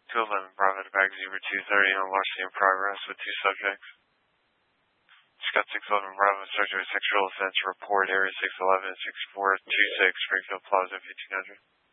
211 Bravo to Bag Zebra 230 on larceny in progress with 2 subjects. Scott 611 Bravo, subject with sexual offense report, area 611 and 6426 Springfield Plaza 1500.